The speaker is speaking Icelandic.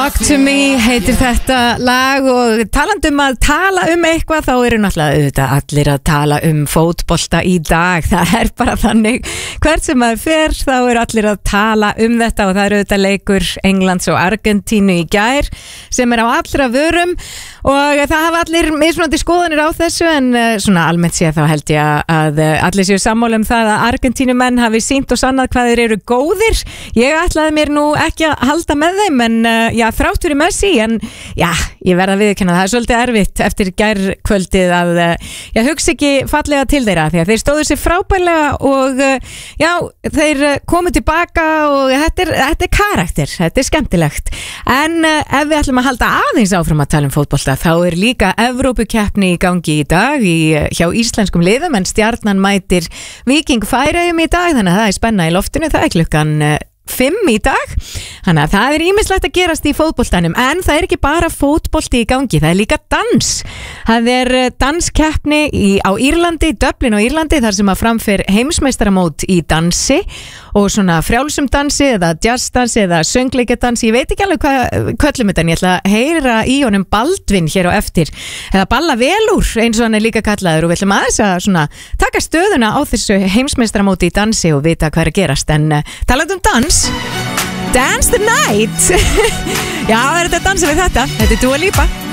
Talk to me heitir þetta lag og talandum að tala eitthvað þá eru náttúrulega allir að tala fótbolta í dag. Það er bara þannig hvert sem maður fer þá eru allir að tala þetta og það eru leikur Englands og Argentínu í gær sem er á allra vörum og það hafa allir mismunandi skoðanir á þessu en svona almennt séð þá held ég að allir séu sammála það að Argentínumenn hafi sýnt og sannað hvað þeir eru góðir. Ég ætlaði mér nú ekki að halda með þeim en þrátt fyrir Messi en ég verð að viðurkenna það er svolítið erfitt eftir gærkvöldið að hugsa ekki fallega til þeirra því að þeir stóðu sér frábærlega og þeir komu tilbaka og þetta er karakter, þetta er skemmtilegt en ef við ætlum að halda aðeins áfram að tala fótbolta þá er líka Evrópukeppni í gangi í dag hjá íslenskum liðum en Stjarnan mætir Víking Færeyjum í dag þannig að það er spenna í loftinu, það er klukkan 5 í dag, þannig að það er ýmislegt að gerast í fótboltanum en það er ekki bara fótbolti í gangi, það er líka dans. Það er danskeppni á Írlandi, Dublin á Írlandi þar sem að framfer heimsmeistaramót í dansi og svona frjálsum dansi eða jazzdansi eða söngleikadansi, ég veit ekki alveg hvað köllum þetta en ég ætla að heyra í honum Baldvin hér á eftir, eða Balla Velúr eins og hann er líka kallaður og við ætlum aðeins að svona taka stöðuna á þessu heimsmeistaramóti í dansi og vita hvað er að gerast en talandi dans Dance the Night Já, það er þetta að dansa við þetta er Dua Lipa